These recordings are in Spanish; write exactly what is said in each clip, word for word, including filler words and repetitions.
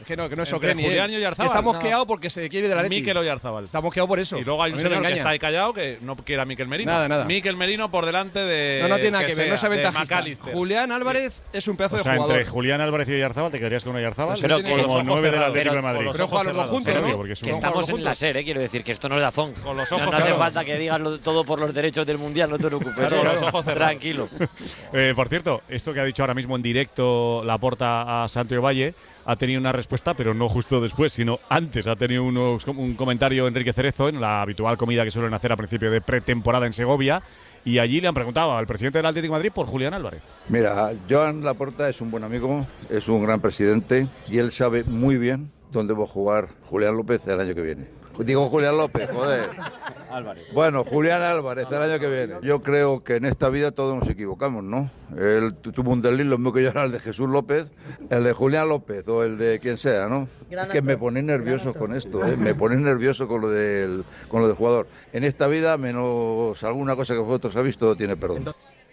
Que no, que no es Entre Ocreni. Julián eh. y Oyarzábal. Está No. mosqueado porque se quiere de la Leti. Mikel Oyarzábal. Está mosqueado por eso. Y luego hay un A mí no me señor que engaña. está ahí callado que no quiere a Mikel Merino. Nada, nada. Mikel Merino por delante de. No, no tiene nada que, ver, sea, no es de aventajista. McAllister. Julián Álvarez es un pedazo O sea, de jugador. entre Julián Álvarez y Oyarzábal, ¿te quedarías con Oyarzábal? Pero como con los ojos nueve del cerrados. Atlético de Pero Madrid. con Pero juegan los dos juntos, Pero ¿no? digo, porque es Que un- estamos los en la juntos. SER, ¿eh? Quiero decir que esto no es dazón. Con los No, ojos no hace cerrados. falta que digas lo- todo por los derechos del mundial, no te preocupes. Claro, ¿eh? los ojos cerrados. Tranquilo. Eh, por cierto, esto que ha dicho ahora mismo en directo Laporta a Santiago Valle ha tenido una respuesta, pero no justo después, sino antes. Ha tenido unos, un comentario Enrique Cerezo en la habitual comida que suelen hacer a principio de pretemporada en Segovia, y allí le han preguntado al presidente del Atlético de Madrid por Julián Álvarez. Mira, Joan Laporta es un buen amigo, es un gran presidente y él sabe muy bien dónde va a jugar Julián López el año que viene. Digo Julián López, joder. Álvarez. Bueno, Julián Álvarez el año que viene. Yo creo que en esta vida todos nos equivocamos, ¿no? Él tu- tuvo un desliz, lo mismo que yo era el de Jesús López, el de Julián López o el de quien sea, ¿no? Es que me ponéis nervioso con esto, ¿eh? Me ponéis nervioso con lo del con lo del jugador. En esta vida, menos alguna cosa que vosotros habéis, todo tiene perdón.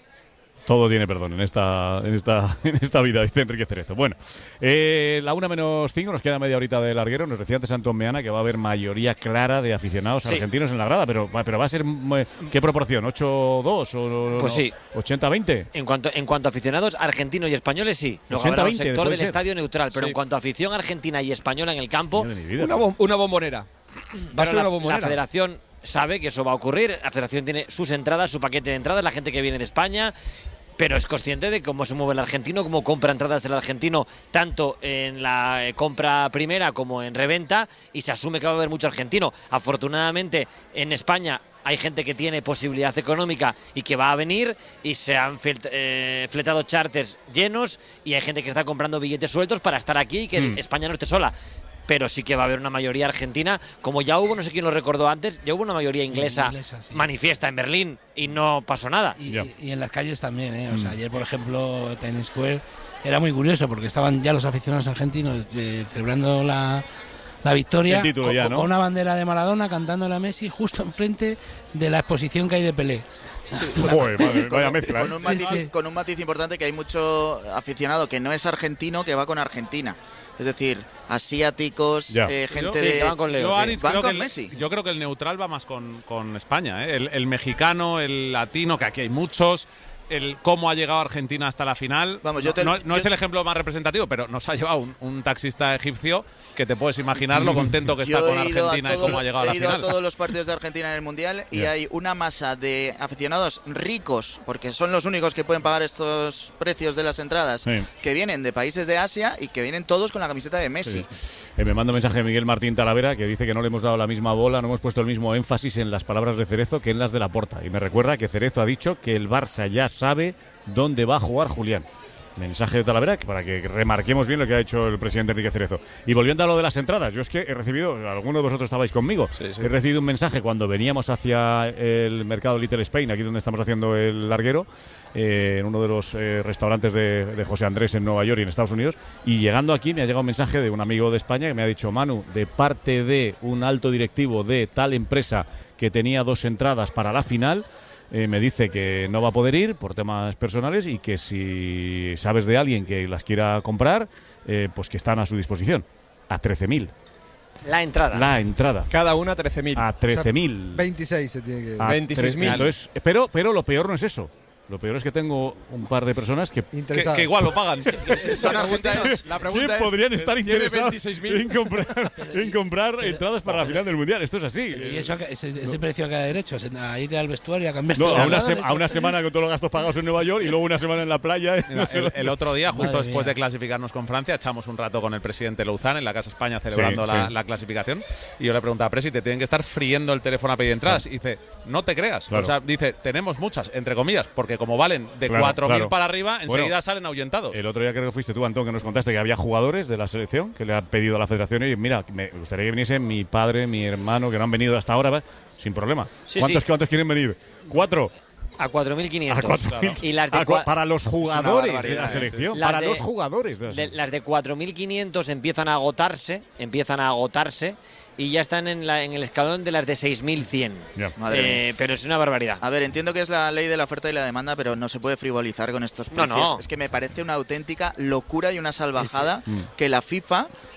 Todo tiene perdón en esta, en esta, en esta vida, dice Enrique Cerezo. Bueno, eh, la una menos cinco, nos queda media horita de larguero. Nos decía antes Antón Meana que va a haber mayoría clara de aficionados Sí. argentinos en la grada, pero, va- pero va a ser, mm, ¿qué proporción? ¿ocho dos o Pues sí. ochenta veinte? En cuanto, en cuanto a aficionados argentinos y españoles, sí. Luego ochenta habrá un veinte, sector puede del ser. estadio neutral, pero Sí. en cuanto a afición argentina y española en el campo, Mira de mi vida. Una, bom- una bombonera. Va a pero ser la, una la bombonera. federación sabe que eso va a ocurrir. La federación tiene sus entradas, su paquete de entradas, la gente que viene de España, pero es consciente de cómo se mueve el argentino, cómo compra entradas el argentino, tanto en la eh, compra primera como en reventa, y se asume que va a haber mucho argentino. Afortunadamente, en España hay gente que tiene posibilidad económica y que va a venir, y se han flet- eh, fletado charters llenos, y hay gente que está comprando billetes sueltos para estar aquí y que Mm. España no esté sola. Pero sí que va a haber una mayoría argentina, como ya hubo, no sé quién lo recordó antes, ya hubo una mayoría inglesa, Inglesa, sí. manifiesta en Berlín y no pasó nada. Y, Ya. y- y en las calles también, ¿eh? O sea, Mm. ayer, por ejemplo, Times Square era muy curioso porque estaban ya los aficionados argentinos eh, celebrando la, la victoria El título con, ya, ¿no? con una bandera de Maradona cantando a Messi justo enfrente de la exposición que hay de Pelé. Joder, madre, vaya mezcla. Con ¿eh? un, Sí, matiz, sí. con un matiz importante, que hay mucho aficionado que no es argentino que va con Argentina. Es decir, asiáticos, Ya. eh, gente Sí, de... que van con Leo, Yo, sí. Anis, Van creo con que el- Messi. yo creo que el neutral va más con, con España. ¿eh? El, el mexicano, el latino, que aquí hay muchos. El cómo ha llegado Argentina hasta la final. Vamos, yo no te- no- no yo- es el ejemplo más representativo, pero nos ha llevado un, un taxista egipcio que te puedes imaginar lo contento que está Yo con he ido, a Argentina y todos, cómo ha llegado a la he ido a final. todos los partidos de Argentina en el Mundial y Ya. hay una masa de aficionados ricos, porque son los únicos que pueden pagar estos precios de las entradas, Sí. que vienen de países de Asia y que vienen todos con la camiseta de Messi. Eh, me manda un mensaje Miguel Martín Talavera que dice que no le hemos dado la misma bola, no hemos puesto el mismo énfasis en las palabras de Cerezo que en las de Laporta. Y me recuerda que Cerezo ha dicho que el Barça ya sabe dónde va a jugar Julián. Mensaje de Talavera que- para que remarquemos bien lo que ha hecho el presidente Enrique Cerezo. Y volviendo a lo de las entradas, yo es que he recibido, alguno de vosotros estabais conmigo, he recibido un mensaje cuando veníamos hacia el mercado Little Spain, aquí donde estamos haciendo el larguero, eh, en uno de los eh, restaurantes de, de José Andrés en Nueva York y en Estados Unidos, y llegando aquí me ha llegado un mensaje de un amigo de España que me ha dicho: Manu, de parte de un alto directivo de tal empresa que tenía dos entradas para la final, Eh, me dice que no va a poder ir por temas personales y que si sabes de alguien que las quiera comprar, eh, pues que están a su disposición. A trece mil. La entrada. La entrada. Cada una trece mil. A trece mil. veintiséis se tiene que... A veintiséis mil. tre- Entonces, pero, pero lo peor no es eso. Lo peor es que tengo un par de personas que, Que, Interesados. que igual lo pagan. Son argentinos. La que pregunta es, podrían estar ¿tiene interesados veintiséis mil? en comprar, en comprar entradas para la final del Mundial. Esto es así. Y eso, ese, ese precio que da derecho, a ir al vestuario a cambiar No, a, una se- a una semana con todos los gastos pagados en Nueva York y luego una semana en la playa. Mira, el, el otro día, justo Madre después mía. de clasificarnos con Francia, echamos un rato con el presidente Louzán en la Casa España celebrando Sí, la, sí. la clasificación. Y yo le preguntaba, Presi, te tienen que estar friendo el teléfono a pedir entradas. Y dice, no te creas. Claro. O sea, dice, tenemos muchas, entre comillas, porque como valen de Claro, cuatro mil claro. para arriba, Bueno, enseguida salen ahuyentados. El otro día creo que fuiste tú, Antón, que nos contaste que había jugadores de la selección que le han pedido a la federación y mira, me gustaría que viniesen mi padre, mi hermano, que no han venido hasta ahora, ¿va? Sin problema. Sí, ¿Cuántos, sí. ¿Cuántos quieren venir? Cuatro. A cuatro mil A quinientos. cuatro mil. Y las de A cua- cua- para los jugadores de barbaridad, la ¿eh? selección. Las Para de- los jugadores. de la de- selección. las de cuatro mil quinientos empiezan a agotarse, empiezan a agotarse y ya están en, la, en el escalón de las de seis mil cien. Ya. Madre mía. Eh, pero es una barbaridad. A ver, entiendo que es la ley de la oferta y la demanda, pero no se puede frivolizar con estos No, precios. no. Es que me parece una auténtica locura y una salvajada Mm. que la FIFA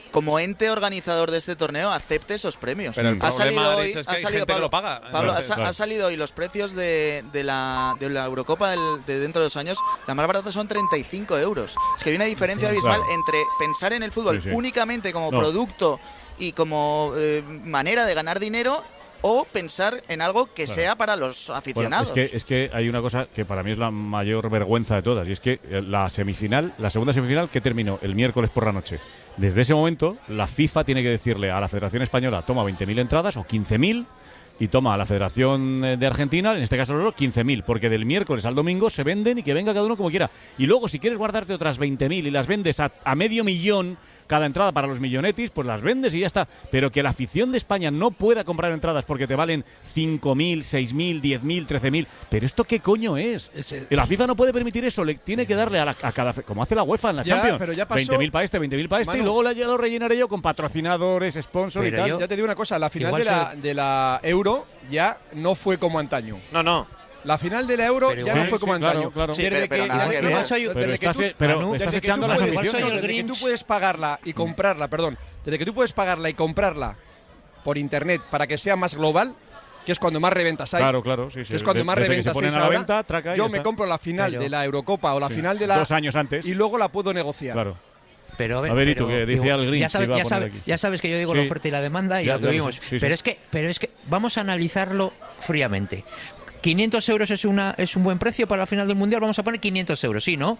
como ente organizador de este torneo, acepte esos premios. Pero el ha problema, salido hoy, Rich, es que ha hay salido gente que Pablo, lo paga. Pablo, Entonces, ha, claro. ha salido hoy los precios de, de, la, de la Eurocopa del, de dentro de dos años. La más barata son treinta y cinco euros. Es que hay una diferencia Sí, abismal claro. entre pensar en el fútbol Sí, sí. únicamente como No. producto y como eh, manera de ganar dinero, o pensar en algo que Claro. sea para los Bueno, aficionados. es que, es que hay una cosa que para mí es la mayor vergüenza de todas, y es que eh, la semifinal, la segunda semifinal que terminó el miércoles por la noche, desde ese momento la FIFA tiene que decirle a la Federación Española, toma veinte mil entradas o quince mil, y toma a la Federación de Argentina, en este caso solo quince mil, porque del miércoles al domingo se venden y que venga cada uno como quiera. Y luego, si quieres guardarte otras veinte mil y las vendes a, a medio millón cada entrada para los millonetis, pues las vendes y ya está. Pero que la afición de España no pueda comprar entradas porque te valen cinco mil, seis mil, diez mil, trece mil. ¿Pero esto qué coño es? Ese- La FIFA no puede permitir eso, le tiene que darle a, la- a cada... Como hace la UEFA en la Ya, Champions. pero ya pasó- veinte mil para este, veinte mil para este, Manu. y luego la- ya lo rellenaré yo con patrocinadores, sponsors y Pero tal. yo- Ya te digo una cosa, la final Igual de la, de la Euro ya no fue como antaño. No, no. La final de la Euro Pero ya igual- no fue como sí, claro, antaño. claro. Sí, pero- pero nada que ver. Igual soy- desde Pero que estás, tú- eh, pero Manu, estás desde que echando tú a las puedes- igual soy aficiones. el desde que Grinch. tú puedes pagarla y comprarla, perdón, desde que tú puedes pagarla y comprarla por internet para que sea más global, que es cuando más reventas hay. Claro, claro, sí, sí. Que es cuando De- más desde que reventas se ponen es a la ahora. venta, traca y Yo ya me está. compro la final Pero- de la Eurocopa o la Sí. final de la Dos años antes. y luego la puedo negociar. Claro. Pero, A ver, ¿y tú pero- qué? Dice digo, al Grinch ya, sabes, que iba a ya, poner sabes, aquí. ya sabes que yo digo Sí. la oferta y la demanda y Ya, lo que ya lo vimos. sé, sí, pero sí. es que, pero es que vamos a analizarlo fríamente. quinientos euros es una es un buen precio para la final del mundial. Vamos a poner quinientos euros, ¿sí, no?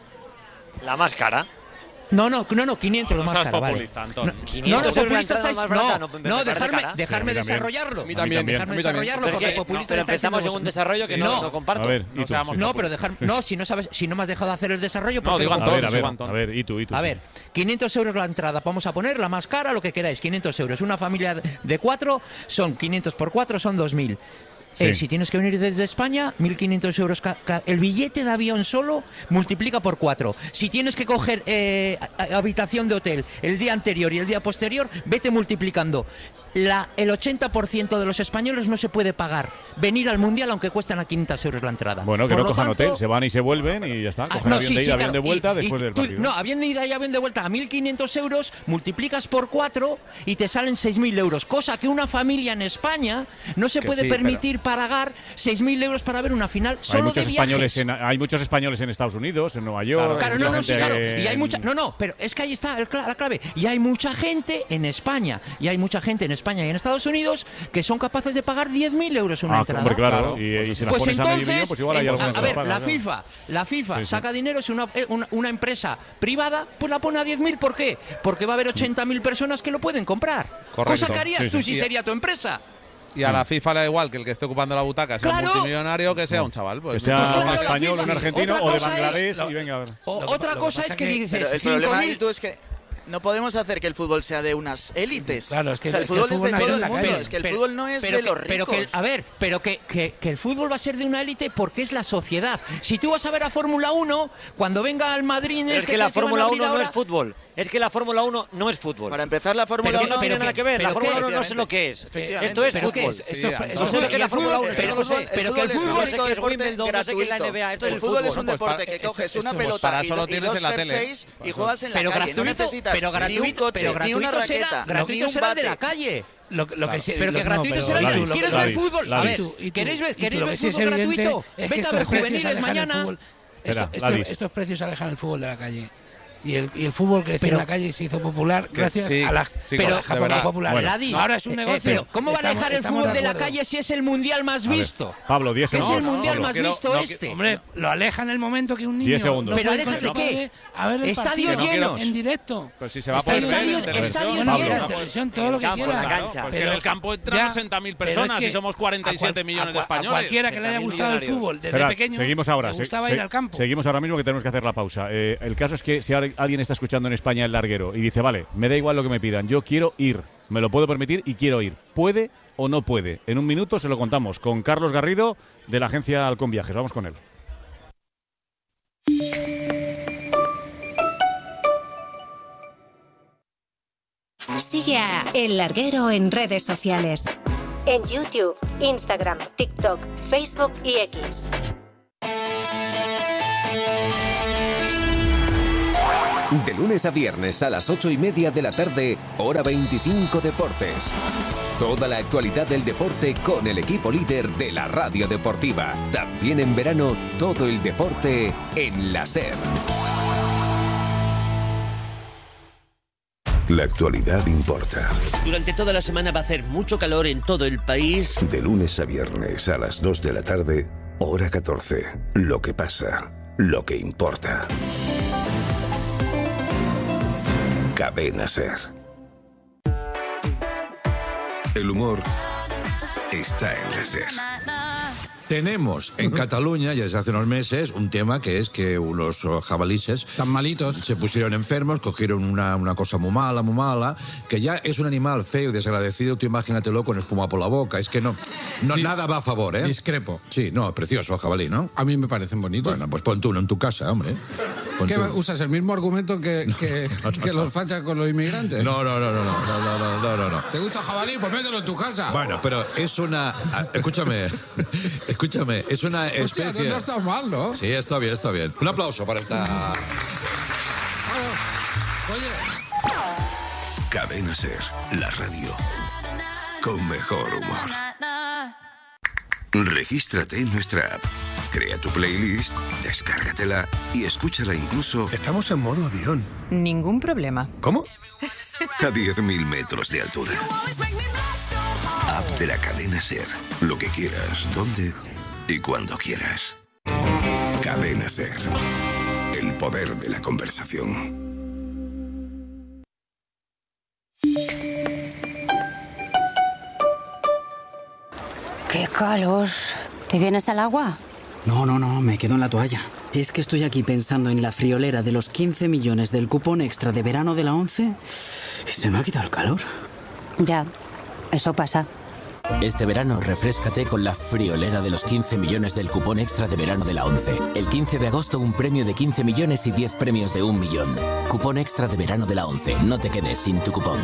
La más cara. No, no, no, no, quinientos No, lo no más seas caro, vale. populista, Antón. No, quinientos no, no, euros la populista entrada estáis, más barata, no, no, me no, parece dejarme, cara. dejarme Sí, a mí también. desarrollarlo. A mí también. Dejarme A mí también. desarrollarlo Pero, es porque que- populista pero estáis empezamos en diciendo un vos- desarrollo que Sí, no, no. no comparto. A ver, ¿y No tú? seamos No, populares. pero dejar, no, si no sabes, si no me has dejado hacer el desarrollo, No, porque digo A Antón, ver, a ver, sigo Antón. a ver, ¿y tú? ¿Y tú? A ver, quinientos euros la entrada, vamos a poner la más cara, lo que queráis, quinientos euros. Una familia de cuatro son quinientos por cuatro, son dos mil. Sí. Eh, si tienes que venir desde España, mil quinientos euros. ca- ca- el billete de avión solo multiplica por cuatro. Si tienes que coger eh, a- a- habitación de hotel el día anterior y el día posterior, vete multiplicando. La, el ochenta por ciento de los españoles no se puede pagar venir al Mundial aunque cuestan a quinientos euros la entrada. Bueno, que Por no lo cojan tanto- hotel, se van y se vuelven y ya está. Ah, Cogen no, avión sí, de sí, ida, avión claro. de vuelta Y- después y del tú- partido. No, avión de ida y avión de vuelta a mil quinientos euros, multiplicas por cuatro y te salen seis mil euros. Cosa que una familia en España no se Que puede sí, permitir pagar seis mil euros para ver una final Hay solo muchos, de españoles viajes. en, hay muchos españoles en Estados Unidos, en Nueva York. Claro, hay no, mucha no, sí, gente claro. en- Y hay mucha, no, no, pero es que ahí está el cla- la clave. Y hay mucha gente en España, y hay mucha gente en España y en Estados Unidos que son capaces de pagar diez mil euros una Ah, entrada. hombre, claro. Claro. Y, y si las Pues pones a entonces, medio millón, pues igual hay eh, algunas a, que a las ver, pagan, la claro. FIFA, la FIFA Sí, sí. saca dinero, si una, eh, una, una empresa privada, pues la pone a diez mil, ¿por qué? Porque va a haber ochenta mil personas que lo pueden comprar. Correcto. Cosa que harías Sí, tú sí. si sería tu empresa. Y a la FIFA le da igual que el que esté ocupando la butaca sea Claro. un multimillonario que sea un chaval. Pues, Que sea Pues claro, un la español, FIFA. un argentino Otra o de cosa es- Bangladesh y venga a ver. O- Lo que- otra lo que cosa pasa es que que- dices, Pero el cinco problema mil ahí tú es que no podemos hacer que el fútbol sea de unas élites. Claro, es que o sea, el es que el fútbol es fútbol de nació todo en el la mundo. calle. Es que el Pero- fútbol no es pero de que- los pero ricos. que, a ver, pero que, que- que el fútbol va a ser de una élite porque es la sociedad. Si tú vas a ver a Fórmula uno, cuando venga al Madrid... Pero es este que la que van a Fórmula abrir uno no ahora- es fútbol. Es que la Fórmula uno no es fútbol. Para empezar, la Fórmula Pero Es que- que no uno... tiene pero nada que- que ver. La pero Fórmula que- uno no sé lo que es. Efectivamente. Esto es ¿Pero qué fútbol. es? Esto- Sí, esto- Antón. esto- No sé lo que es la Fórmula uno, El pero no fútbol- sé. el Pero que el fútbol es fútbol- el no sé único qué es deporte Wimbledon, no sé qué es la gratuito. N B A. Esto es El el fútbol es fútbol. un Pues deporte para- que coges esto- una esto- pelota para y, eso do- lo y tienes dos en la tele. jerseys y juegas en la Pero calle. gratuito, no necesitas pero ni un gratuito, coche, pero ni una gratuito será, raqueta, ni gratuito un será de la bate. calle. Lo, lo que sí- Pero lo- que no, gratuito pero- será. Gladys, ¿Quieres Gladys, ver fútbol? A Gladys. ver, Y tú- y tú- ¿queréis ver, y tú queréis lo ver que sí es fútbol evidente gratuito? es que Vete a estos ver precios juveniles alejan el mañana. fútbol- Espera, esto- Gladys. esto- estos precios alejan el fútbol de la calle. Y el, y el fútbol creció Pero- en la calle y se hizo popular Que gracias sí, a la, chicos, pero de Japón verdad. popular. Bueno. Gladys, Ahora es un eh, negocio. pero ¿cómo va a Estamos- alejar el estamos fútbol de la acuerdo. calle si es el mundial más A ver, visto? Pablo, diez Que es segundos. el mundial no, más quiero- visto no, este. Hombre, lo aleja en el momento que un niño Diez segundos. no ¿Pero puede alejas con de su qué? padre a ver el Estadios partido llenos. en directo. Pues si se va a poder ver en Estadios- televisión. estadios Bueno, llenos. en televisión todo lo que campo, en quiera. la cancha. Pues Pero que en el campo entran ya, ochenta mil pero es personas que y somos cuarenta y a siete cual- millones a de cua- españoles. A cualquiera que le haya treinta mil gustado el millonarios. fútbol desde Espera, pequeño seguimos ahora. le se- gustaba se- ir al campo. Seguimos ahora mismo que tenemos que hacer la pausa. Eh, el caso es que si ahora alguien está escuchando en España el larguero y dice, vale, me da igual lo que me pidan, yo quiero ir, me lo puedo permitir y quiero ir. ¿Puede o no puede? En un minuto se lo contamos con Carlos Garrido de la agencia Halcón Viajes. Vamos con él. Sigue a El Larguero en redes sociales. En YouTube, Instagram, TikTok, Facebook y X. De lunes a viernes a las ocho y media de la tarde, Hora veinticinco Deportes. Toda la actualidad del deporte con el equipo líder de la radio deportiva. También en verano, todo el deporte en la SER. La actualidad importa. Durante toda la semana va a hacer mucho calor en todo el país. De lunes a viernes a las dos de la tarde, hora catorce. Lo que pasa, lo que importa. Cadena SER. El humor está en la SER. Tenemos en Cataluña, ya desde hace unos meses, un tema que es que unos jabalíes tan malitos se pusieron enfermos, cogieron una, una cosa muy mala, muy mala, que ya es un animal feo y desagradecido. Tú imagínatelo con espuma por la boca. Es que no, no nada va a favor, ¿eh? Discrepo. Sí, no, precioso el jabalí, ¿no? A mí me parecen bonitos. Bueno, pues pon tú uno en tu casa, hombre. Pon ¿Qué tú. usas? ¿El mismo argumento que, que, no, no, que no. los fachas con los inmigrantes? No, no, no, no, no, no, no, no, no, no. ¿Te gusta el jabalí? Pues mételo en tu casa. Bueno, pero es una... Escúchame, escúchame, es una especie... Hostia, no, no estás mal, ¿no? Sí, está bien, está bien. Un aplauso para esta... Bueno, oye... Cadena SER, la radio con mejor humor. Regístrate en nuestra app. Crea tu playlist, descárgatela y escúchala incluso... Estamos en modo avión. Ningún problema. ¿Cómo? A diez mil metros de altura. App de la cadena SER. Lo que quieras, donde y cuando quieras. Cadena SER. El poder de la conversación. ¡Qué calor! ¿Te vienes al agua? No, no, no, me quedo en la toalla. Es que estoy aquí pensando en la friolera de los quince millones del cupón extra de verano de la ONCE y se me ha quitado el calor. Ya, eso pasa. Este verano refréscate con la friolera de los quince millones del cupón extra de verano de la ONCE. El quince de agosto un premio de quince millones y diez premios de un millón. Cupón extra de verano de la ONCE. No te quedes sin tu cupón.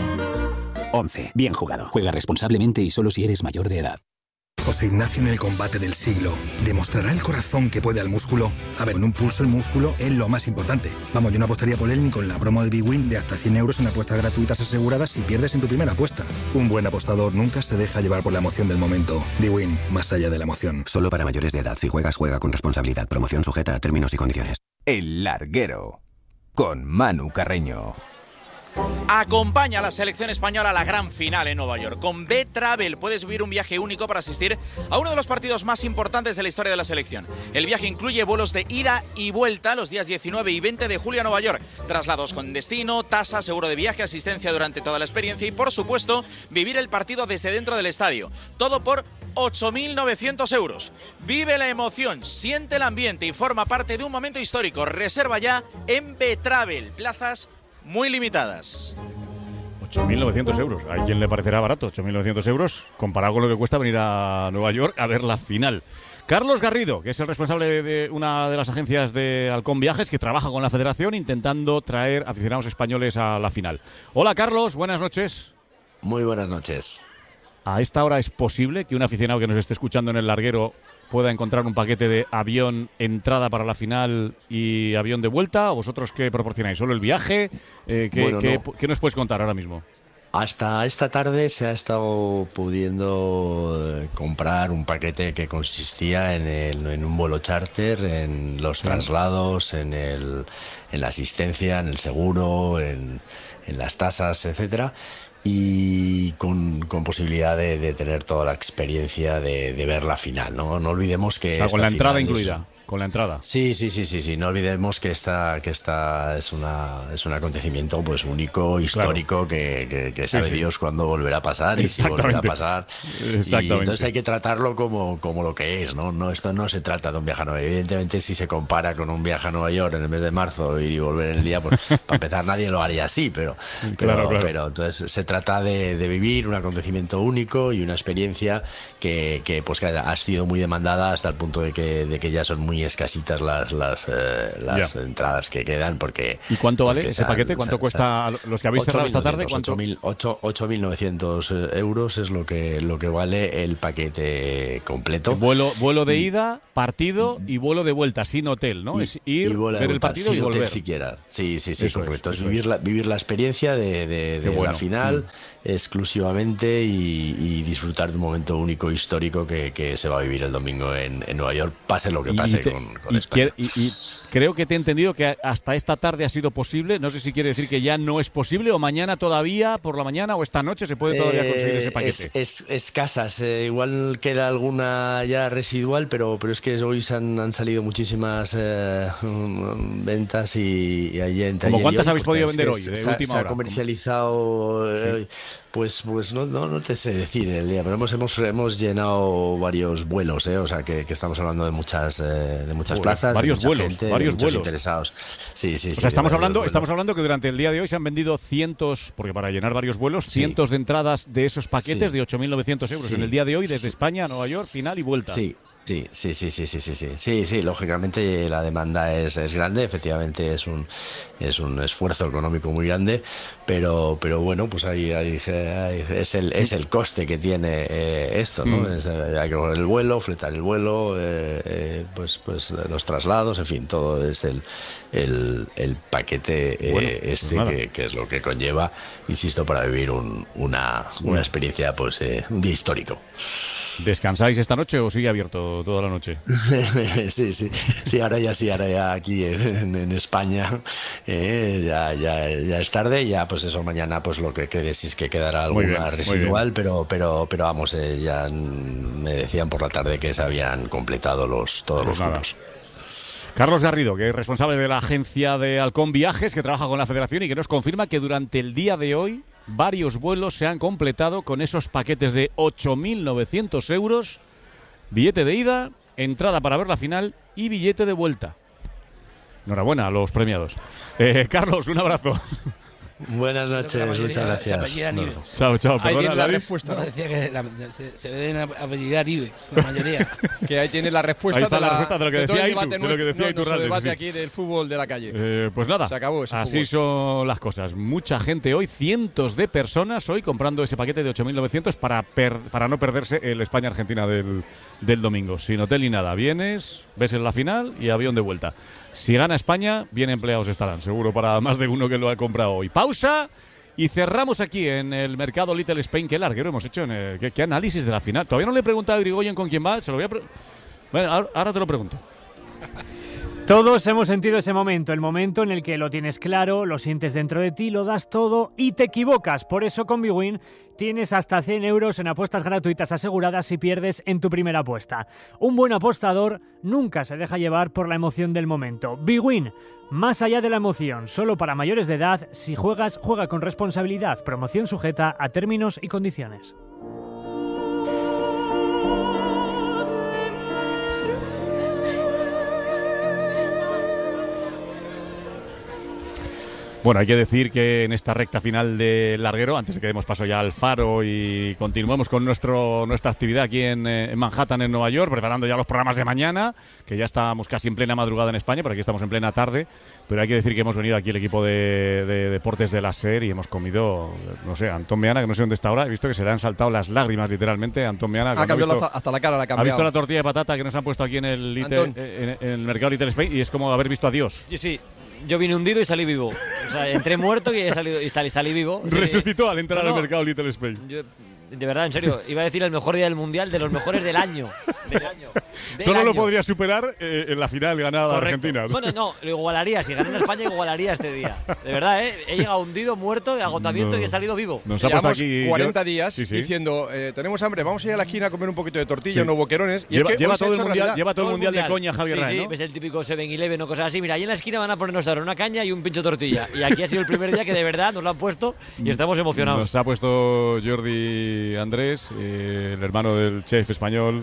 ONCE. Bien jugado. Juega responsablemente y solo si eres mayor de edad. José Ignacio en el combate del siglo. ¿Demostrará el corazón que puede al músculo? A ver, en un pulso el músculo es lo más importante. Vamos, yo no apostaría por él ni con la promo de Big Win de hasta cien euros en apuestas gratuitas aseguradas si pierdes en tu primera apuesta. Un buen apostador nunca se deja llevar por la emoción del momento. Big Win, más allá de la emoción. Solo para mayores de edad. Si juegas, juega con responsabilidad. Promoción sujeta a términos y condiciones. El Larguero, con Manu Carreño. Acompaña a la selección española a la gran final en Nueva York. Con B-Travel puedes vivir un viaje único para asistir a uno de los partidos más importantes de la historia de la selección. El viaje incluye vuelos de ida y vuelta los días diecinueve y veinte de julio a Nueva York, traslados con destino, tasa, seguro de viaje, asistencia durante toda la experiencia y, por supuesto, vivir el partido desde dentro del estadio. Todo por ocho mil novecientos euros. Vive la emoción, siente el ambiente y forma parte de un momento histórico. Reserva ya en B-Travel. Plazas muy limitadas. ocho mil novecientos euros. ¿A quién le parecerá barato? ocho mil novecientos euros comparado con lo que cuesta venir a Nueva York a ver la final. Carlos Garrido, que es el responsable de una de las agencias de Halcón Viajes, que trabaja con la federación intentando traer aficionados españoles a la final. Hola Carlos, buenas noches. Muy buenas noches. ¿A esta hora es posible que un aficionado que nos esté escuchando en el larguero pueda encontrar un paquete de avión, entrada para la final y avión de vuelta? ¿Vosotros qué proporcionáis? ¿Solo el viaje? Eh, ¿qué, bueno, qué, no. ¿Qué nos puedes contar ahora mismo? Hasta esta tarde se ha estado pudiendo comprar un paquete que consistía en, el, en un vuelo charter, en los sí. traslados, en, el, en la asistencia, en el seguro, en, en las tasas, etcétera. Y con, con posibilidad de, de tener toda la experiencia de, de ver la final, ¿no? No olvidemos que... O sea, con la entrada es, incluida, con la entrada. Sí, sí, sí, sí, sí. No olvidemos que esta, que esta es una es un acontecimiento pues único, histórico, claro. que, que, que sabe sí, sí. Dios cuándo volverá a pasar y si volverá a pasar. Y entonces hay que tratarlo como, como lo que es, ¿no? No, esto no se trata de un viaje a Nueva York. Evidentemente, si se compara con un viaje a Nueva York en el mes de marzo y volver en el día, pues para empezar nadie lo haría así, pero, pero, claro, claro. pero entonces se trata de, de vivir un acontecimiento único y una experiencia que, que pues que ha sido muy demandada hasta el punto de que, de que ya son muy muy escasitas las las, eh, las entradas que quedan porque... ¿Y cuánto vale porque ese se paquete? han- ¿Cuánto se- cuesta se- los que habéis cerrado esta tarde? ocho mil ocho mil novecientos euros es lo que lo que vale el paquete completo. Vuelo, vuelo de Y- ida, partido y vuelo de vuelta, sin hotel, ¿no? Y- es ir, y vuela de ver el vuelta, partido sin y hotel volver. siquiera. Sí, sí, sí, Eso es, correcto. Es, eso vivir, es. La, vivir la experiencia de, de- Qué de bueno. la final Mm. exclusivamente y, y disfrutar de un momento único histórico que, que se va a vivir el domingo en, en Nueva York, pase lo que Y pase te- con, con y España. quiere- y- y creo que te he entendido que hasta esta tarde ha sido posible. No sé si quiere decir que ya no es posible o mañana todavía, por la mañana o esta noche se puede todavía conseguir ese Eh, paquete. Es, es- escasas, eh, igual queda alguna ya residual, pero, pero es que hoy se han, han salido muchísimas eh, mm, ventas y, y ayer, entre ¿Cómo ayer y cuántas hoy, habéis porque podido es vender que hoy, de se, ha- última se ha hora? comercializado, eh, pues, pues no, no, no te sé decir el día, pero hemos, hemos, hemos llenado varios vuelos, eh, o sea que, que estamos hablando de muchas, eh, de muchas Joder, plazas, de varios mucha vuelos, gente, de varios muchos vuelos. interesados. Sí, sí, O sí, sea, estamos de varios hablando, vuelos. estamos hablando que durante el día de hoy se han vendido cientos, porque para llenar varios vuelos, Sí. cientos de entradas de esos paquetes Sí. de ocho mil novecientos euros Sí. en el día de hoy desde Sí. España a Nueva York, final y vuelta. Sí. Sí, sí, sí, sí, sí, sí, sí, sí, sí, lógicamente la demanda es, es grande, efectivamente es un es un esfuerzo económico muy grande, pero pero bueno, pues ahí, ahí, ahí es el es el coste que tiene eh, esto, ¿no? Mm. Es, eh, hay que coger el vuelo, fletar el vuelo, eh, eh, pues pues los traslados, en fin, todo es el el, el paquete eh, Bueno, pues este nada. que, que es lo que conlleva, insisto, para vivir un, una Bueno. una experiencia, pues eh, un día histórico. ¿Descansáis esta noche o sigue abierto toda la noche? Sí, sí, sí, ahora ya sí, ahora ya aquí en, en España eh, ya, ya, ya es tarde, ya pues eso, mañana pues lo que quede, si es que quedará Muy alguna bien, muy residual, pero, pero, pero vamos, eh, ya me decían por la tarde que se habían completado los todos Pues los nada. grupos. Carlos Garrido, que es responsable de la agencia de Halcón Viajes, que trabaja con la Federación y que nos confirma que durante el día de hoy varios vuelos se han completado con esos paquetes de ocho mil novecientos euros, billete de ida, entrada para ver la final y billete de vuelta. Enhorabuena a los premiados. Eh, Carlos, un abrazo. Buenas noches, muchas gracias. No. Chao, chao. Ahí Perdona, tiene la David. respuesta. No, ¿no? decía que la- se, se deben apellidar Ibex, la mayoría. Que ahí tiene la respuesta, Ahí está de, la la, respuesta de lo que de todo decía el Itu, debate de lo que nuestro- decía no, nuestro Iturralde, debate sí. aquí del fútbol de la calle. Eh, pues nada, Se acabó ese así fútbol. son las cosas. Mucha gente hoy, cientos de personas hoy comprando ese paquete de ocho mil novecientos para, per- para no perderse el España-Argentina del, del domingo. Sin hotel ni nada. Vienes, ves en la final y avión de vuelta. Si gana España, bien empleados estarán, seguro, para más de uno que lo ha comprado hoy. Pausa y cerramos aquí en el mercado Little Spain. Qué larguero hemos hecho, en el- qué, qué análisis de la final. Todavía no le he preguntado a Irigoyen con quién va, se lo voy a... pre- Bueno, ahora- ahora te lo pregunto. Todos hemos sentido ese momento, el momento en el que lo tienes claro, lo sientes dentro de ti, lo das todo y te equivocas. Por eso con Bwin tienes hasta cien euros en apuestas gratuitas aseguradas si pierdes en tu primera apuesta. Un buen apostador nunca se deja llevar por la emoción del momento. Bwin, más allá de la emoción, solo para mayores de edad, si juegas, juega con responsabilidad. Promoción sujeta a términos y condiciones. Bueno, hay que decir que en esta recta final de larguero, antes de que demos paso ya al Faro y continuemos con nuestro nuestra actividad aquí en, eh, en Manhattan, en Nueva York, preparando ya los programas de mañana, que ya estamos casi en plena madrugada en España, pero aquí estamos en plena tarde. Pero hay que decir que hemos venido aquí el equipo de, de deportes de la SER y hemos comido, no sé, Antón Meana, que no sé dónde está ahora, he visto que se le han saltado las lágrimas literalmente. Antón Meana, Ha cuando cambiado visto- hasta, hasta la cara, la ha ha cambiado. visto la tortilla de patata que nos han puesto aquí en el, Little- Antón. en, en el mercado Little Spain y es como haber visto a Dios. Sí, sí. Yo vine hundido y salí vivo. O sea, entré muerto y, he salido, y salí, salí vivo. O sea, Resucitó al entrar no, al no, mercado Little Spain. yo, de verdad, en serio, iba a decir el mejor día del Mundial, de los mejores del año. Del año. Del Solo lo año. podría superar eh, en la final ganada de Correcto. Argentina. Bueno, no, lo igualaría. Si ganara España, igualaría este día. De verdad, ¿eh? He llegado hundido, muerto, de agotamiento No. y he salido vivo. Nos ha puesto Llevamos aquí cuarenta yo- días Sí, sí. diciendo, eh, tenemos hambre, vamos a ir a la esquina a comer un poquito de tortilla, Sí. unos boquerones. Y Lleva- es que lleva hoy se ha todo el hecho mundial- realidad. lleva todo el mundial de coña Javier sí, Ray, sí, ¿no? ves el típico seven eleven o cosas así. Mira, ahí en la esquina van a ponernos ahora una caña y un pincho tortilla. Y aquí ha sido el primer día que de verdad nos lo han puesto y estamos emocionados. Nos ha puesto Jordi Andrés, eh, el hermano del chef español,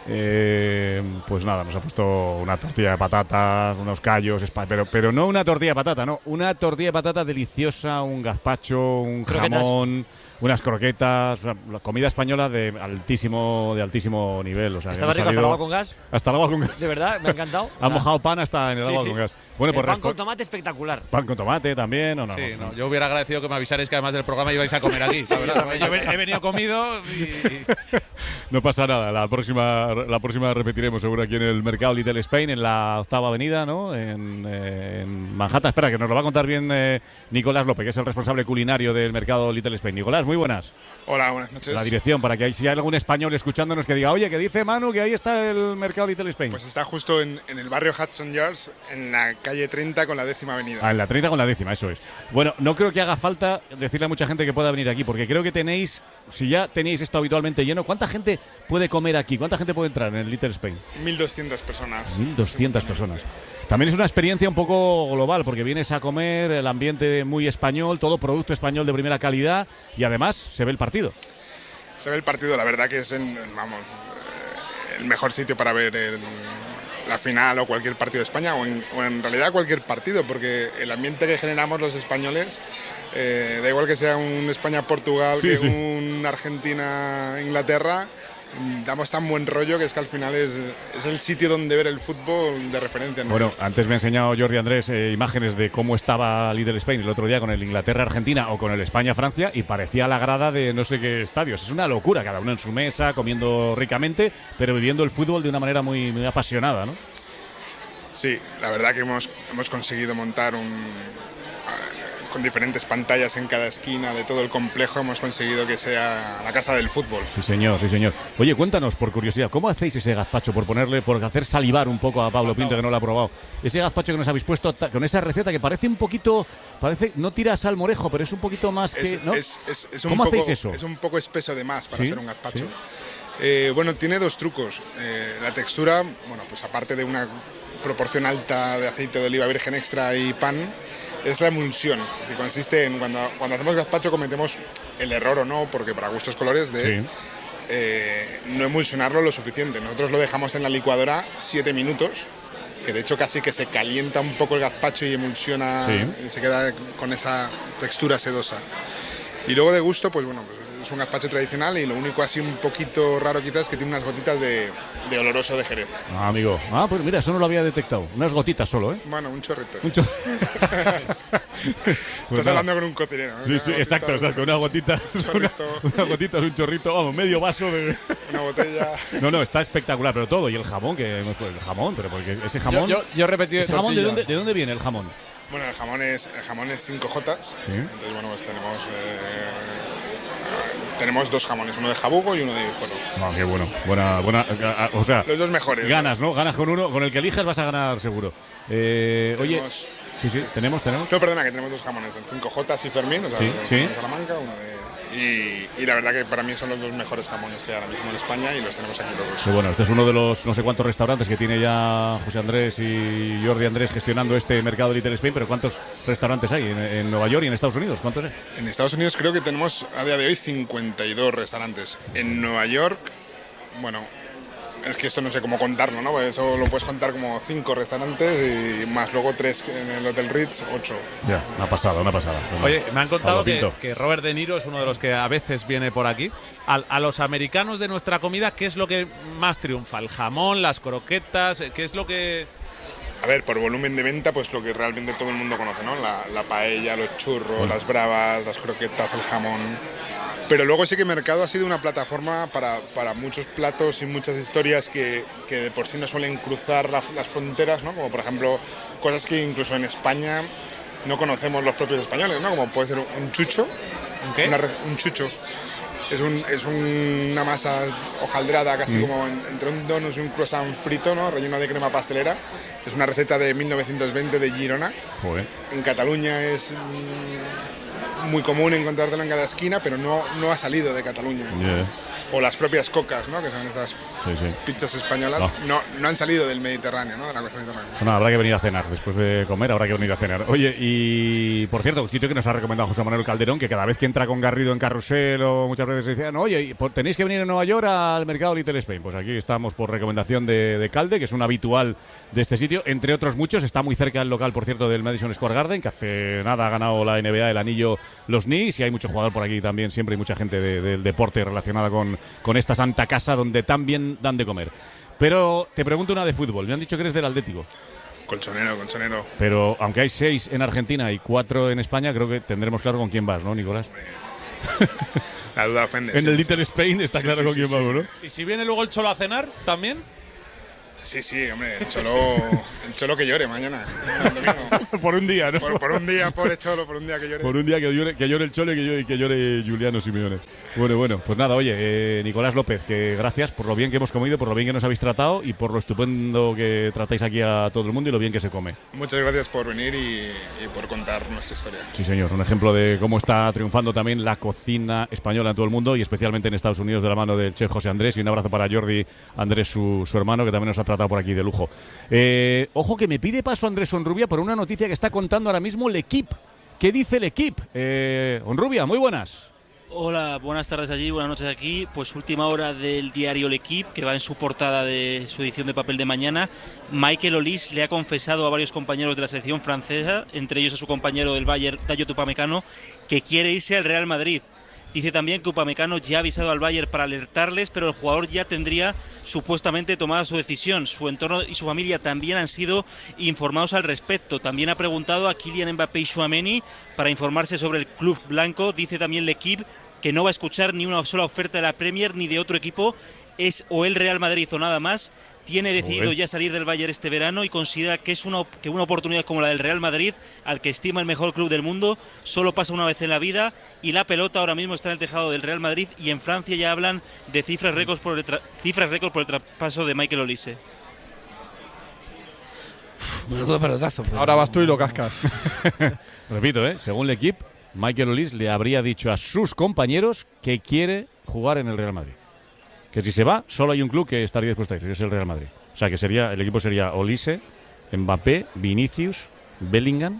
Eh, pues nada, nos ha puesto una tortilla de patatas, unos callos, pero, pero no una tortilla de patata, no, una tortilla de patata deliciosa, un gazpacho, un Croquetas. jamón, unas croquetas, una, la comida española de altísimo de altísimo nivel. O sea, ¿Estaba hemos rico hasta el salido- agua con gas? Hasta el agua con gas. De verdad, me ha encantado. Ha mojado pan hasta en el Sí, agua sí. con gas. Bueno, El pues pan respo- con tomate espectacular. pan con tomate también, ¿o no? Sí, no, yo hubiera agradecido que me avisarais que además del programa ibais a comer aquí. la verdad. Yo he he venido comido y. No pasa nada, la próxima la próxima repetiremos seguro aquí en el Mercado Little Spain, en la octava avenida, ¿no? En, eh, en Manhattan. Espera, que nos lo va a contar bien eh, Nicolás López, que es el responsable culinario del Mercado Little Spain. Nicolás, muy buenas. Hola, buenas noches. La dirección, para que hay- si hay algún español escuchándonos que diga, oye, que dice Manu que ahí está el Mercado Little Spain. Pues está justo en, en el barrio Hudson Yards, en la calle treinta con la décima avenida. Ah, en la treinta con la décima, eso es. Bueno, no creo que haga falta decirle a mucha gente que pueda venir aquí, porque creo que tenéis, si ya tenéis esto habitualmente lleno, ¿cuánta gente puede comer aquí? ¿Cuánta gente puede entrar en el Little Spain? mil doscientas personas. mil doscientas personas. También es una experiencia un poco global, porque vienes a comer, el ambiente muy español, todo producto español de primera calidad y además se ve el partido. Se ve el partido, la verdad que es en, vamos, eh, el mejor sitio para ver el- la final o cualquier partido de España, o en, o en realidad cualquier partido, porque el ambiente que generamos los españoles, eh, da igual que sea un España-Portugal, Sí, que sí. un Argentina-Inglaterra, mm, damos tan buen rollo que es que al final es, es el sitio donde ver el fútbol de referencia, ¿no? Bueno, antes me ha enseñado Jordi Andrés eh, imágenes de cómo estaba Little Spain el otro día con el Inglaterra-Argentina o con el España-Francia y parecía la grada de no sé qué estadios. Es una locura, cada uno en su mesa, comiendo ricamente, pero viviendo el fútbol de una manera muy, muy apasionada, ¿no? Sí, la verdad que hemos, hemos conseguido montar un, con diferentes pantallas en cada esquina de todo el complejo, hemos conseguido que sea la casa del fútbol. Sí, señor, sí, señor. Oye, cuéntanos, por curiosidad, ¿cómo hacéis ese gazpacho? Por ponerle, por hacer salivar un poco a Pablo Pinto, que no lo ha probado. Ese gazpacho que nos habéis puesto ta- con esa receta que parece un poquito, parece, no tira a salmorejo, pero es un poquito más que, Es, ¿no? es- es- es un ¿Cómo poco, hacéis eso? Es un poco espeso de más para ¿Sí? hacer un gazpacho. ¿Sí? Eh, bueno, tiene dos trucos. Eh, la textura, bueno, pues aparte de una proporción alta de aceite de oliva virgen extra y pan, es la emulsión, que consiste en cuando, cuando hacemos gazpacho cometemos el error o no, porque para gustos colores, de Sí. eh, no emulsionarlo lo suficiente. Nosotros lo dejamos en la licuadora siete minutos, que de hecho casi que se calienta un poco el gazpacho y emulsiona, Sí. y se queda con esa textura sedosa. Y luego de gusto, pues bueno, pues es un gazpacho tradicional y lo único así un poquito raro quizás es que tiene unas gotitas de, de oloroso de Jerez. Ah, amigo. Ah, pues mira, eso no lo había detectado. Unas gotitas solo, ¿eh? Bueno, un chorrito. Un chor- Estás Pues nada. hablando con un cocinero. ¿no? Sí, sí, Una exacto, gotita, exacto. Una gotita, un una, chorrito, una gotita es un chorrito, vamos, medio vaso de. una botella. No, no, está espectacular, pero todo. Y el jamón, que hemos el jamón, pero porque ese jamón. Yo- yo- yo he repetido ¿Ese de jamón de tortilla. dónde, de dónde viene el jamón? Bueno, el jamón es el jamón es cinco jotas. Sí. Entonces, bueno, pues tenemos eh, tenemos dos jamones, uno de jabugo y uno de guijuelo. Ah, qué bueno. Buena, buena. ah, O sea, Los dos mejores. ganas, ¿no? Ganas con uno, con el que elijas vas a ganar seguro. Eh, oye, Tenemos- sí, sí, tenemos, tenemos. No, perdona, que tenemos dos jamones, el cinco jotas y Fermín, o sea, Sí, el sí. de Salamanca, uno de... Y, y la verdad que para mí son los dos mejores jamones que hay ahora mismo en España y los tenemos aquí los dos. Sí, bueno, este es uno de los no sé cuántos restaurantes que tiene ya José Andrés y Jordi Andrés gestionando este mercado Little Spain, pero ¿cuántos restaurantes hay en, en Nueva York y en Estados Unidos? ¿Cuántos hay? En Estados Unidos creo que tenemos a día de hoy cincuenta y dos restaurantes. En Nueva York, bueno, es que esto no sé cómo contarlo, ¿no? Porque eso lo puedes contar como cinco restaurantes y más luego tres en el Hotel Ritz, ocho. Ya, una pasada, una pasada. Oye, me han contado Pablo que, Pinto. que Robert De Niro es uno de los que a veces viene por aquí. A, a los americanos de nuestra comida, ¿qué es lo que más triunfa? ¿El jamón, las croquetas? ¿Qué es lo que...? A ver, por volumen de venta, pues lo que realmente todo el mundo conoce, ¿no? La, la paella, los churros, las bravas, las croquetas, el jamón. Pero luego sí que Mercado ha sido una plataforma para, para muchos platos y muchas historias que, que de por sí no suelen cruzar la- las fronteras, ¿no? Como por ejemplo cosas que incluso en España no conocemos los propios españoles, ¿no? Como puede ser un, un chucho. ¿Un qué? Una re- un chucho. Es, un, es un- una masa hojaldrada, casi Mm. como en- entre un donut y un croissant frito, ¿no? Relleno de crema pastelera. Es una receta de mil novecientos veinte de Girona. Joder. En Cataluña es mm, muy común encontrártelo en cada esquina, pero no, no ha salido de Cataluña. Yeah. o las propias cocas, ¿no? Que son estas sí, sí. pizzas españolas, no. No, no han salido del Mediterráneo, ¿no? De la costa mediterránea. Bueno, habrá que venir a cenar. Después de comer habrá que venir a cenar. Oye, y por cierto, un sitio que nos ha recomendado José Manuel Calderón, que cada vez que entra con Garrido en Carrusel o muchas veces decían, no, oye, tenéis que venir a Nueva York al mercado Little Spain. Pues aquí estamos por recomendación de, de Calde, que es un habitual de este sitio, entre otros muchos. Está muy cerca el local, por cierto, del Madison Square Garden, que hace nada ha ganado la N B A el anillo los Knicks, y hay mucho jugador por aquí también, siempre hay mucha gente de, del deporte relacionada con, con esta santa casa donde tan bien dan de comer. Pero te pregunto una de fútbol. Me han dicho que eres del Atlético. Colchonero, colchonero. Pero aunque hay seis en Argentina y cuatro en España, creo que tendremos claro con quién vas, ¿no, Nicolás? La duda ofende. En sí, el sí. Little Spain está Sí, claro sí, con sí, quién sí. vamos, ¿no? ¿Y si viene luego el Cholo a cenar también? Sí, sí, hombre, el Cholo, el Cholo que llore mañana. el domingo. Por un día, ¿no? Por, por un día, pobre Cholo, por un día que llore. Por un día que llore, que llore el Cholo y que llore, que llore Juliano Simeone. Bueno, bueno, pues nada, oye, eh, Nicolás López, que gracias por lo bien que hemos comido, por lo bien que nos habéis tratado y por lo estupendo que tratáis aquí a todo el mundo y lo bien que se come. Muchas gracias por venir y, y por contar nuestra historia. Sí, señor, un ejemplo de cómo está triunfando también la cocina española en todo el mundo y especialmente en Estados Unidos de la mano del chef José Andrés, y un abrazo para Jordi Andrés, su, su hermano, que también nos ha tratado por aquí de lujo. Eh, ojo que me pide paso Andrés Onrubia por una noticia que está contando ahora mismo el equipo. ¿Qué dice el equipo? Eh, Onrubia, muy buenas. Hola, buenas tardes allí, buenas noches aquí. Pues última hora del diario L'Equipe, que va en su portada de su edición de papel de mañana. Michael Olise le ha confesado a varios compañeros de la selección francesa, entre ellos a su compañero del Bayern, Dayot Upamecano, que quiere irse al Real Madrid. Dice también que Upamecano ya ha avisado al Bayern para alertarles, pero el jugador ya tendría supuestamente tomada su decisión. Su entorno y su familia también han sido informados al respecto. También ha preguntado a Kylian Mbappé y Tchouaméni para informarse sobre el club blanco. Dice también L'Equipe que no va a escuchar ni una sola oferta de la Premier ni de otro equipo. Es o el Real Madrid o nada más. Tiene decidido ya salir del Bayern este verano y considera que es una, que una oportunidad como la del Real Madrid, al que estima el mejor club del mundo, solo pasa una vez en la vida, y la pelota ahora mismo está en el tejado del Real Madrid, y en Francia ya hablan de cifras récords por el, tra- cifras récord por el traspaso de Michael Olise. Menudo pelotazo. Pero... Ahora vas tú y lo cascas. Repito, ¿eh? Según L'Equipe, Michael Olise le habría dicho a sus compañeros que quiere jugar en el Real Madrid. Que si se va, solo hay un club que estaría dispuesto a ir, que es el Real Madrid. O sea, que sería el equipo sería Olise, Mbappé, Vinicius, Bellingham,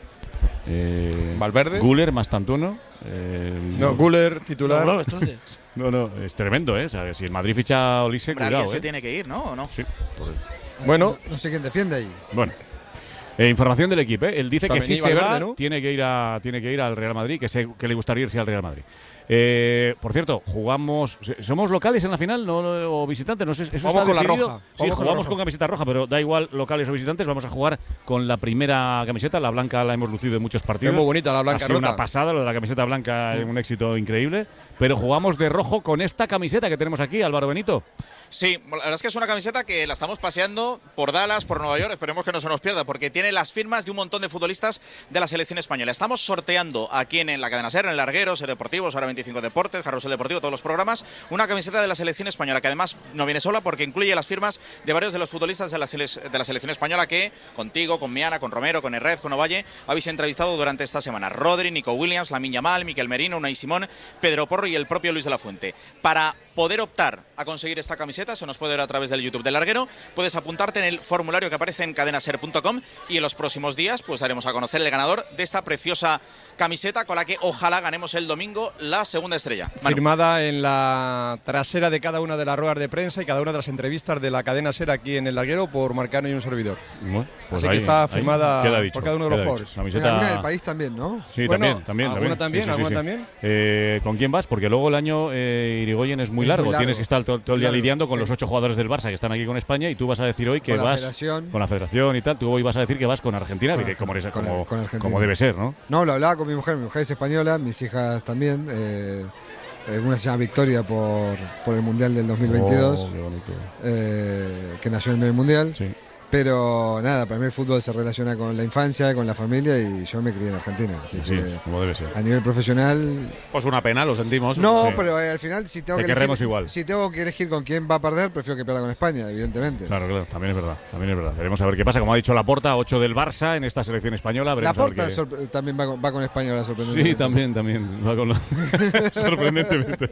eh, Valverde, Güler, Mastantuono. Eh, no, no, Güler titular. No, no, no, es tremendo, ¿eh? O sea, si el Madrid ficha a Olise, Pero cuidado, alguien se ¿eh? tiene que ir, ¿no? ¿O no? Sí. Bueno, no, no sé quién defiende ahí. Bueno. Eh, información del equipo, ¿eh? Él dice que si se va, ¿no? tiene que ir a tiene que ir al Real Madrid, que, se, que le gustaría irse al Real Madrid. Eh, por cierto, jugamos, somos locales en la final, no, o visitantes, no sé, eso vamos está con decidido. la roja. Sí, vamos jugamos con, con camiseta roja, pero da igual locales o visitantes, vamos a jugar con la primera camiseta, la blanca la hemos lucido en muchos partidos. Es muy bonita la blanca. Ha sido rota. una pasada, lo de la camiseta blanca es un éxito increíble, pero jugamos de rojo con esta camiseta que tenemos aquí, Álvaro Benito. Sí, la verdad es que es una camiseta que la estamos paseando por Dallas, por Nueva York, esperemos que no se nos pierda, porque tiene las firmas de un montón de futbolistas de la selección española. Estamos sorteando aquí en, en la cadena SER, en el Larguero, SER Deportivos, ahora veinticinco Deportes, Carrusel Deportivo, todos los programas, una camiseta de la selección española, que además no viene sola porque incluye las firmas de varios de los futbolistas de la, de la selección española que contigo, con Miana, con Romero, con Herrez, con Ovalle, habéis entrevistado durante esta semana. Rodri, Nico Williams, Lamine Yamal, Miquel Merino, Unai Simón, Pedro Porro y el propio Luis de la Fuente. Para poder optar a conseguir esta camiseta, se nos puede ver a través del YouTube del Larguero, puedes apuntarte en el formulario que aparece en cadena ser punto com y en los próximos días pues daremos a conocer el ganador de esta preciosa camiseta con la que ojalá ganemos el domingo la segunda estrella. Manu. Firmada en la trasera de cada una de las ruedas de prensa y cada una de las entrevistas de la cadena SER aquí en el Larguero por Marcano y un servidor. Bueno, pues Así ahí, que está firmada dicho, por cada uno de los jugadores. Camiseta... En alguna del país también, ¿no? Sí, bueno, también, también. ¿Alguna también, también? sí, sí, ¿Alguna sí. también? Eh, ¿Con quién vas? Porque luego el año eh, Irigoyen es muy, es largo. muy largo. Tienes que estar todo, todo el día Claro, lidiando con sí. los ocho jugadores del Barça que están aquí con España y tú vas a decir hoy que con vas la federación. con la federación y tal. Tú hoy vas a decir que vas con Argentina, Con diré, como, eres, con- como, con Argentina. como debe ser, ¿no? No, lo hablaba con mi mujer. Mi mujer es española, mis hijas también. Eh, eh, una se llama Victoria por, por el Mundial del dos mil veintidós, Oh, qué bonito. eh, que nació en el Mundial. Sí. Pero nada, para mí el fútbol se relaciona con la infancia, con la familia y yo me crié en Argentina. Así Sí, que como debe ser. a nivel profesional... Pues una pena, lo sentimos. No, Sí. pero eh, al final si tengo, Te que querremos elegir, igual. si tengo que elegir con quién va a perder, prefiero que pierda con España, evidentemente. Claro, claro, también es verdad, también es verdad. Veremos a ver qué pasa. Como ha dicho Laporta, ocho del Barça en esta selección española. La Veremos a ver Porta qué- sorpre- también va con, va con España ahora, sorprendentemente. Sí, también, también. Va con lo- Sorprendentemente.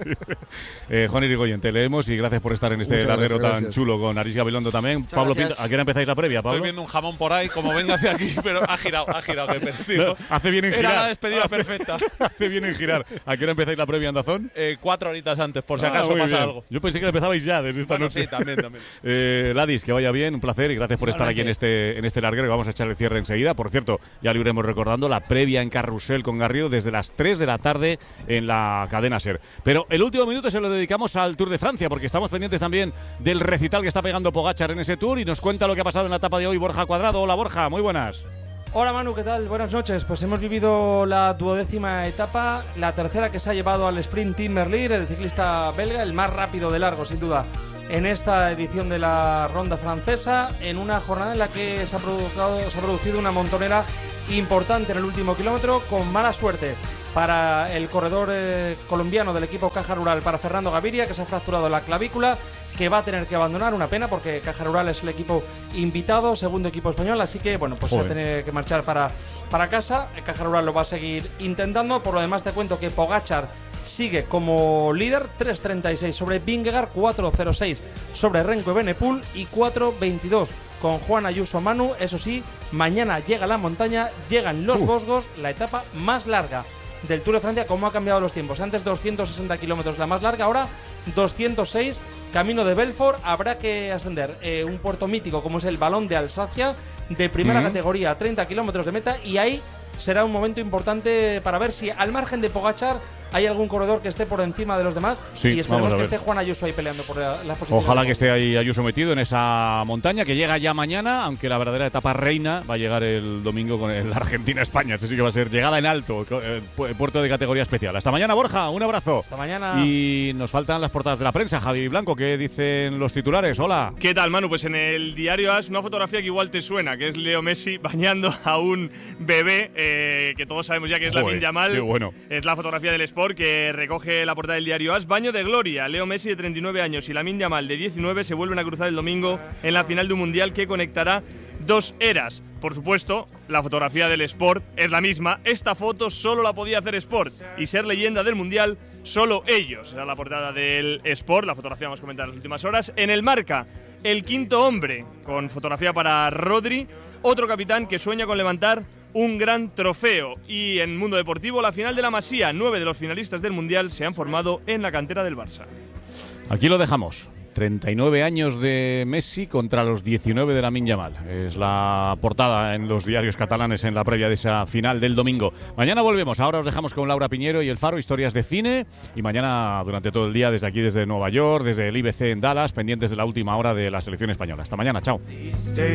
eh, Juan Irigoyen, te leemos y gracias por estar en este Muchas larguero gracias, tan gracias. chulo con Aris Gabilondo también. Muchas Pablo gracias. Pinto, ¿a qué hora empezáis la previa, Pablo? Estoy viendo un jamón por ahí, como venga hacia aquí, pero ha girado, ha girado. Que perdido. No, hace bien en Era girar. la despedida Hace- perfecta. Hace bien en girar. ¿A qué hora empezáis la previa, Andazón? Eh, cuatro horitas antes, por si Ah, acaso muy pasa bien. algo. Yo pensé que empezabais ya desde esta Bueno, noche. sí, también, también. eh, Ladis, que vaya bien, un placer y gracias por estar aquí en este, en este larguero. Vamos a echar el cierre enseguida. Por cierto, ya lo iremos recordando, la previa en Carrusel con Garrido desde las tres de la tarde en la cadena SER. Pero el último minuto se lo dedicamos al Tour de Francia, porque estamos pendientes también del recital que está pegando Pogačar en ese Tour y nos cuenta lo que ha pasado en la etapa de hoy Borja Cuadrado. Hola Borja, muy buenas. Hola Manu, ¿qué tal? Buenas noches. Pues hemos vivido la duodécima etapa, la tercera que se ha llevado al sprint Tim Merlier, el ciclista belga, el más rápido de largo sin duda en esta edición de la ronda francesa, en una jornada en la que se ha, provocado, se ha producido una montonera importante en el último kilómetro, con mala suerte para el corredor eh, colombiano del equipo Caja Rural, para Fernando Gaviria, que se ha fracturado la clavícula, que va a tener que abandonar, una pena porque Caja Rural es el equipo invitado, segundo equipo español, así que bueno, pues se va a Joder. tener que marchar para, para casa. El Caja Rural lo va a seguir intentando. Por lo demás te cuento que Pogačar sigue como líder, tres treinta y seis sobre Vingegaard, cuatro cero seis sobre Renko Evenepoel y cuatro veintidós con Juan Ayuso Manu. Eso sí, mañana llega la montaña, llegan los Uh. Vosgos, la etapa más larga del Tour de Francia. Cómo ha cambiado los tiempos. Antes doscientos sesenta kilómetros la más larga, ahora doscientos seis, camino de Belfort. Habrá que ascender eh, un puerto mítico como es el Balón de Alsacia, de primera Mm. categoría, treinta kilómetros de meta, y ahí será un momento importante para ver si al margen de Pogačar hay algún corredor que esté por encima de los demás. Sí, y esperemos vamos a que ver. esté Juan Ayuso ahí peleando por la- las posiciones. Ojalá que esté ahí Ayuso metido en esa montaña que llega ya mañana, aunque la verdadera etapa reina va a llegar el domingo con el Argentina-España. Ese sí que va a ser llegada en alto, co- eh, pu- puerto de categoría especial. Hasta mañana, Borja, un abrazo. Hasta mañana. Y nos faltan las portadas de la prensa. Javi Blanco, ¿qué dicen los titulares? Hola. ¿Qué tal, Manu? Pues en el diario AS una fotografía que igual te suena, que es Leo Messi bañando a un bebé, eh, que todos sabemos ya que es Joder, Lamine Yamal. qué bueno. Es la fotografía del Sport que recoge la portada del diario AS. Baño de gloria. Leo Messi, de treinta y nueve años, y Lamine Yamal, de diecinueve, se vuelven a cruzar el domingo en la final de un mundial que conectará dos eras. Por supuesto, la fotografía del Sport es la misma. Esta foto solo la podía hacer Sport, y ser leyenda del mundial solo ellos. Era la portada del Sport, la fotografía hemos comentado en las últimas horas. En el Marca, el quinto hombre, con fotografía para Rodri, otro capitán que sueña con levantar un gran trofeo. Y en Mundo Deportivo, la final de la Masía. Nueve de los finalistas del mundial se han formado en la cantera del Barça. Aquí lo dejamos. treinta y nueve años de Messi contra los diecinueve de Lamine Yamal. Es la portada en los diarios catalanes en la previa de esa final del domingo. Mañana volvemos. Ahora os dejamos con Laura Piñero y El Faro, historias de cine. Y mañana durante todo el día desde aquí, desde Nueva York, desde el I B C en Dallas, pendientes de la última hora de la selección española. Hasta mañana. Chao.